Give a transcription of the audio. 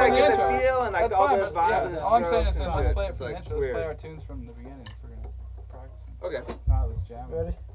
like get the feel and like all the vibe. Yeah, all I'm saying is let's play it from the intro. Let's play our tunes from the beginning if we're gonna practice. Okay. No, let's jam. Ready?